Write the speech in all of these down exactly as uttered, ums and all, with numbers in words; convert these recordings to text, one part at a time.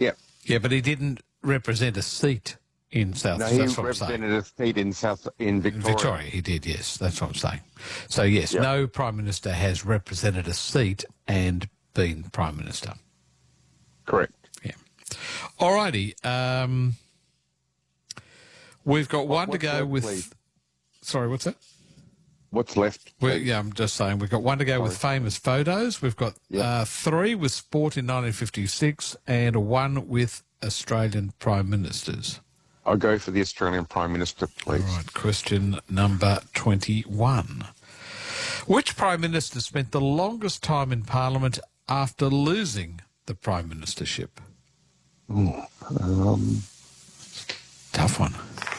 Yeah. Yeah, but he didn't represent a seat in South. No, he that's what I'm saying. represented a seat in South in Victoria. In Victoria, he did. Yes, that's what I'm saying. So yes, Yep. no Prime Minister has represented a seat and been Prime Minister. Correct. Yeah. All righty. Um, we've got one What's to go left, with. please? Sorry, what's that? What's left? We're, yeah, I'm just saying we've got one to go with famous photos. We've got Yep. uh, three with sport in nineteen fifty-six and one with Australian Prime Ministers. I'll go for the Australian Prime Minister, please. All right, question number twenty-one. Which Prime Minister spent the longest time in Parliament after losing the Prime Ministership? Ooh, um, Tough one.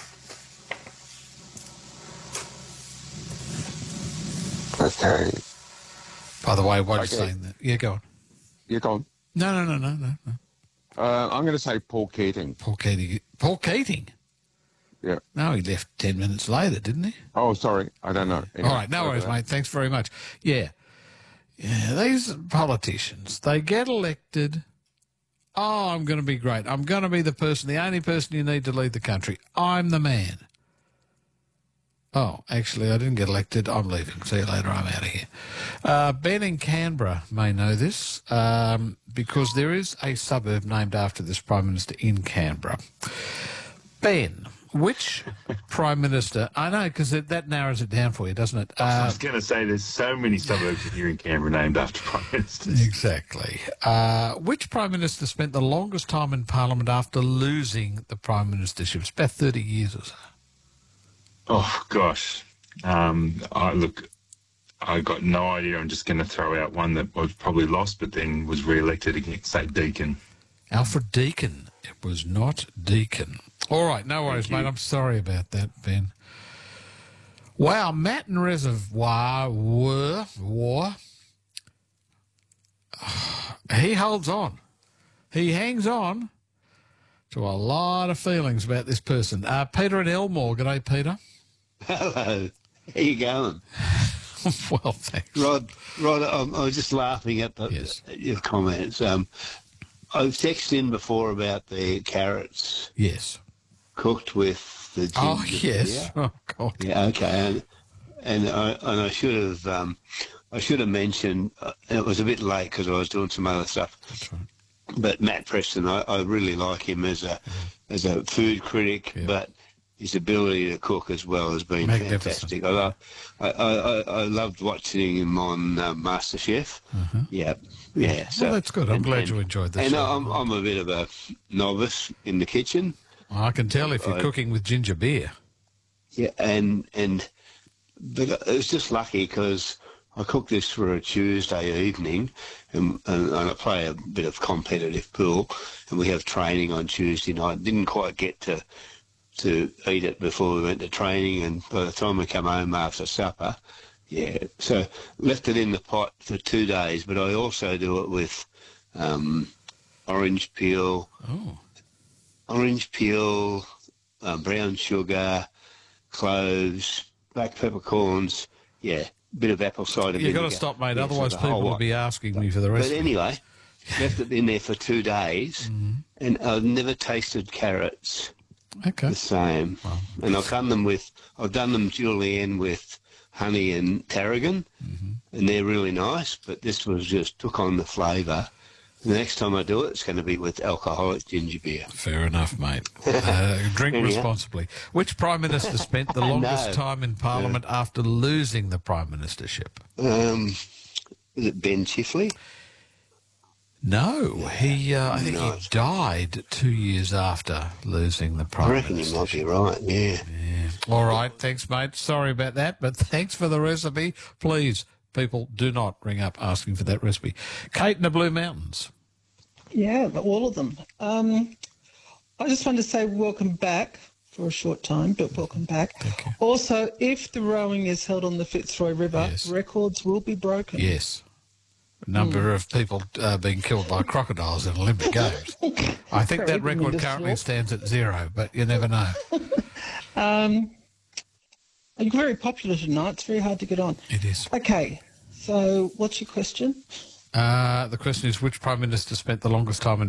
okay. By the way, why are you Okay. saying that? Yeah, go on. You're gone. No, no, no, no, no, no. Uh, I'm going to say Paul Keating. Paul Keating. Paul Keating? Yeah. No, he left ten minutes later, didn't he? Oh, sorry. I don't know. Anyway, All right, no sorry worries, about that. mate. Thanks very much. Yeah. Yeah, these politicians, they get elected. Oh, I'm going to be great. I'm going to be the person, the only person you need to lead the country. I'm the man. Oh, actually, I didn't get elected. I'm leaving. See you later. I'm out of here. Uh, Ben in Canberra may know this um, because there is a suburb named after this Prime Minister in Canberra. Ben, which Prime Minister... I know, because that narrows it down for you, doesn't it? I Uh, was going to say there's so many suburbs here in Canberra named after Prime Ministers. exactly. Uh, which Prime Minister spent the longest time in Parliament after losing the Prime Ministership? It's about thirty years or so. Oh, gosh. Um, I, look, I got no idea. I'm just going to throw out one that was probably lost but then was re-elected again, say Deakin. Alfred Deakin. It was not Deakin. All right, no worries, mate. I'm sorry about that, Ben. Wow, Matten Reservoir war, war. He holds on. He hangs on to a lot of feelings about this person. Uh, Peter and Elmore. G'day, Peter. Hello. How you going? Well, thanks. Rod, Rod, I'm, I was just laughing at, the, Yes. at your comments. Um, I've texted in before about the carrots Yes. cooked with the ginger. Oh, yes. beer. Oh, God. Yeah, okay. And, and, I, and I should have um, I should have mentioned, uh, it was a bit late because I was doing some other stuff. That's right. But Matt Preston, I, I really like him as a as a food critic, Yeah. but his ability to cook as well has been Magnificent. fantastic. I, love, I, I, I loved watching him on uh, MasterChef. Uh-huh. Yeah, yeah. So, Well, that's good. I'm and- glad and- you enjoyed this. And I'm, I'm a bit of a novice in the kitchen. I can tell if you're I- cooking with ginger beer. Yeah, and and but it was just lucky because I cooked this for a Tuesday evening, and, and, and I play a bit of competitive pool, and we have training on Tuesday night. Didn't quite get to to eat it before we went to training, and by the time we come home after supper, yeah, so left it in the pot for two days. But I also do it with um, orange peel, Oh. orange peel, um, brown sugar, cloves, black peppercorns, yeah, bit of apple cider You've got vinegar. to stop, mate. Yeah, Otherwise, so the whole people will lot. be asking me for the But recipe. anyway, left it in there for two days, and I've never tasted carrots Okay. the same. And I've done them with, I've done them julienne with honey and tarragon, and they're really nice. But this was just took on the flavour. And the next time I do it, it's going to be with alcoholic ginger beer. Fair enough, mate. Uh, drink Anyhow. responsibly. Which Prime Minister spent the longest know. time in Parliament after losing the Prime Ministership? Um, is it Ben Chifley? No, he. Uh, I think he Nice. died two years after losing the Prime I reckon you might Ministership. be right. Yeah. Yeah. All right, thanks, mate. Sorry about that, but thanks for the recipe. Please, people, do not ring up asking for that recipe. Kate in the Blue Mountains. Yeah, but all of them. Um, I just wanted to say welcome back for a short time, but welcome back. Thank you. Also, if the rowing is held on the Fitzroy River, Yes. records will be broken. Yes. A number of people uh, being killed by crocodiles in Olympic Games. I think that Very record currently minuscule. stands at zero, but you never know. Um, you're very popular tonight. It's very hard to get on. It is. Okay, so what's your question? Uh, the question is, which Prime Minister spent the longest time in